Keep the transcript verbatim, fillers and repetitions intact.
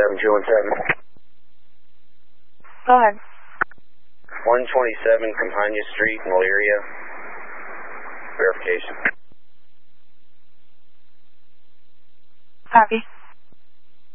twenty-seven, two one seven. Go ahead. one twenty-seven Campagna Street, Elyria. Verification. Copy.